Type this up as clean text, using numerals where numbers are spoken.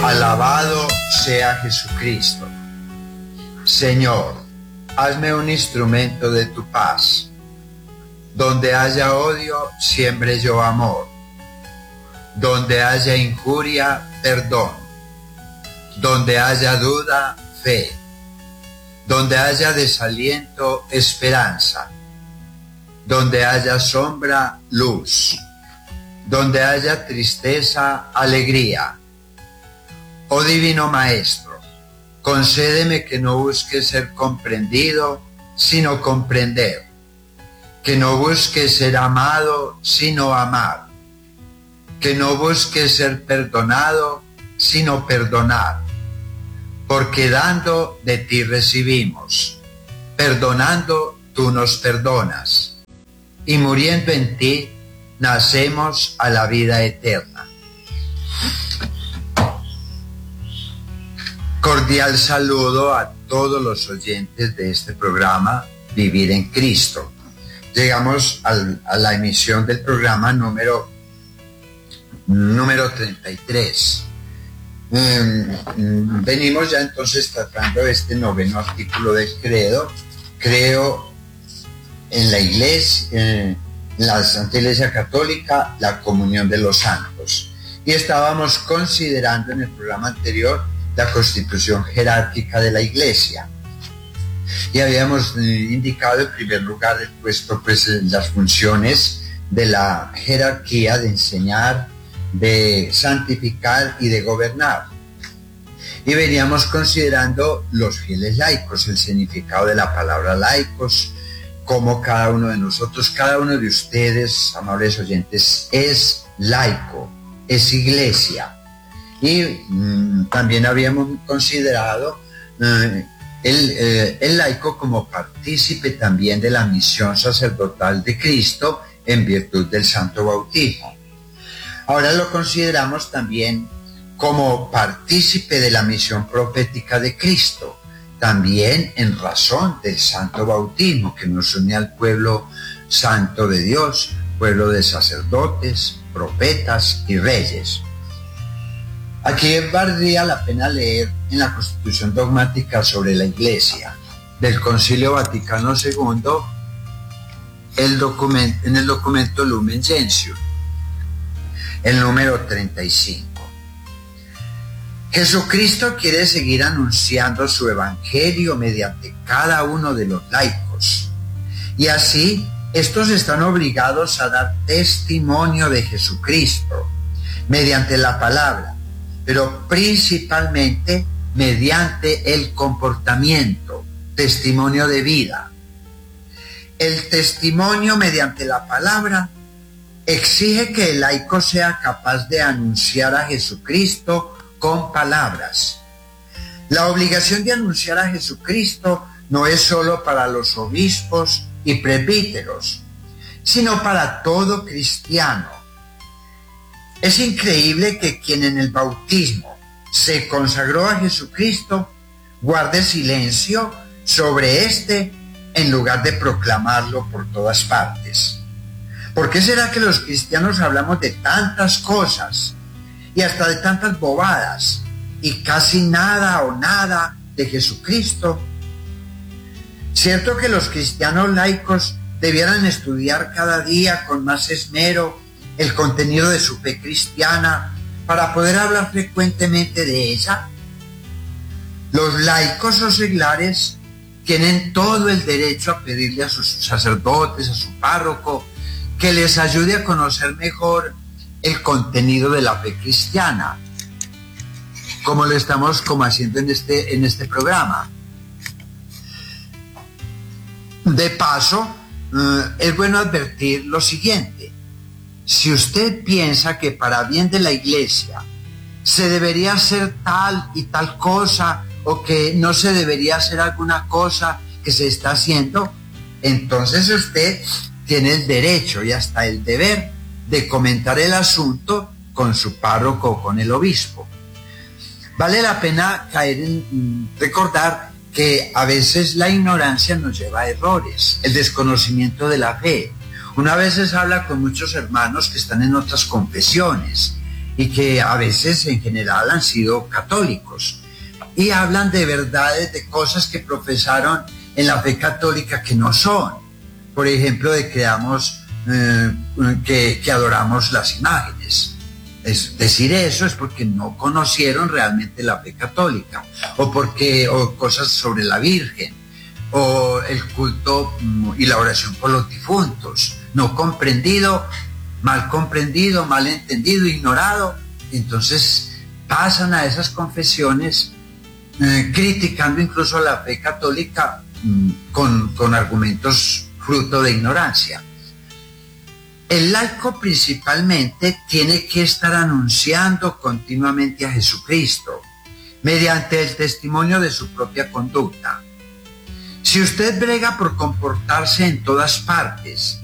Alabado sea Jesucristo. Señor, hazme un instrumento de tu paz. Donde haya odio, siembre yo amor. Donde haya injuria, perdón. Donde haya duda, fe. Donde haya desaliento, esperanza. Donde haya sombra, luz. Donde haya tristeza, alegría. Oh Divino Maestro, concédeme que no busque ser comprendido, sino comprender. Que no busque ser amado, sino amar. Que no busque ser perdonado, sino perdonar. Porque dando de ti recibimos, perdonando tú nos perdonas, y muriendo en ti nacemos a la vida eterna. Cordial saludo a todos los oyentes de este programa Vivir en Cristo. Llegamos a la emisión del programa número 33. Venimos ya entonces tratando este noveno artículo del credo. Creo en la Iglesia, en la Santa Iglesia Católica, la comunión de los santos. Y estábamos considerando en el programa anterior la constitución jerárquica de la Iglesia. Y habíamos indicado en primer lugar puesto las funciones de la jerarquía de enseñar, de santificar y de gobernar. Y veníamos considerando los fieles laicos, el significado de la palabra laicos, como cada uno de nosotros, cada uno de ustedes, amables oyentes, es laico, es iglesia. Y también habíamos considerado el laico como partícipe también de la misión sacerdotal de Cristo en virtud del santo bautismo. Ahora lo consideramos también como partícipe de la misión profética de Cristo, también en razón del santo bautismo que nos une al pueblo santo de Dios, pueblo de sacerdotes, profetas y reyes. Aquí valdría la pena leer en la Constitución Dogmática sobre la Iglesia del Concilio Vaticano II en el documento Lumen Gentium, el número 35. Jesucristo quiere seguir anunciando su evangelio mediante cada uno de los laicos, y así estos están obligados a dar testimonio de Jesucristo mediante la palabra, pero principalmente mediante el comportamiento, testimonio de vida. El testimonio mediante la palabra exige que el laico sea capaz de anunciar a Jesucristo con palabras. La obligación de anunciar a Jesucristo no es solo para los obispos y presbíteros, sino para todo cristiano. Es increíble que quien en el bautismo se consagró a Jesucristo guarde silencio sobre este en lugar de proclamarlo por todas partes. ¿Por qué será que los cristianos hablamos de tantas cosas y hasta de tantas bobadas y casi nada o nada de Jesucristo? Cierto que los cristianos laicos debieran estudiar cada día con más esmero el contenido de su fe cristiana para poder hablar frecuentemente de ella. Los laicos o seglares tienen todo el derecho a pedirle a sus sacerdotes, a su párroco, que les ayude a conocer mejor el contenido de la fe cristiana, como lo estamos haciendo en este programa. De paso, es bueno advertir lo siguiente: si usted piensa que para bien de la Iglesia se debería hacer tal y tal cosa, o que no se debería hacer alguna cosa que se está haciendo, entonces usted tiene el derecho y hasta el deber de comentar el asunto con su párroco o con el obispo. Vale la pena recordar que a veces la ignorancia nos lleva a errores, el desconocimiento de la fe. Una vez habla con muchos hermanos que están en otras confesiones y que a veces en general han sido católicos y hablan de verdades, de cosas que profesaron en la fe católica que no son. Por ejemplo, de que adoramos las imágenes. Decir eso es porque no conocieron realmente la fe católica, o cosas sobre la Virgen, o el culto y la oración por los difuntos, no comprendido, mal entendido, ignorado. Entonces pasan a esas confesiones criticando incluso la fe católica con argumentos fruto de ignorancia. El laico principalmente tiene que estar anunciando continuamente a Jesucristo mediante el testimonio de su propia conducta. Si usted brega por comportarse en todas partes